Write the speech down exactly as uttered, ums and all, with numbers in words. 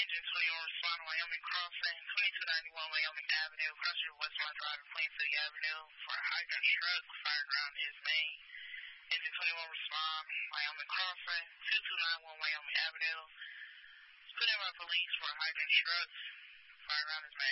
Engine twenty-one respond to Wyoming Crossing, twenty-two ninety-one Wyoming Avenue, Crusher Westbound Drive and Plain City Avenue. For a hydrant truck, fire ground is main. Engine twenty-one respond, Wyoming Crossing, two two nine one Wyoming Avenue. Standby police for a hydrant truck, fire ground is main.